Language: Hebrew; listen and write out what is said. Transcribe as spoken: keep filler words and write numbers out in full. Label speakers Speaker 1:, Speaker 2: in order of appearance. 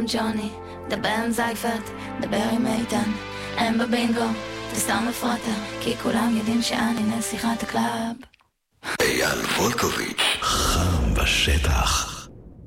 Speaker 1: עם ג'וני, דבר עם זייפרט, דבר עם איתן, הם בבינגו, תסתם מפרטה, כי כולם יודעים שאני נסיכת הקלאב.
Speaker 2: אייל וולקוביץ', חם בשטח.